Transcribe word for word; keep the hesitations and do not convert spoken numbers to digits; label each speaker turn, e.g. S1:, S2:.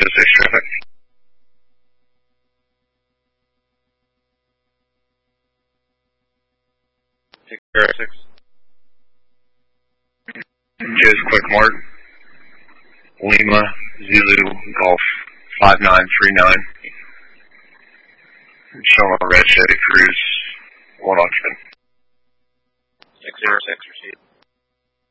S1: six traffic. six zero six. Joe's Quick Mart. Lima, Zulu, Golf, five nine three nine. Showing on red Chevy Cruise, one occupant. six zero six, receipt.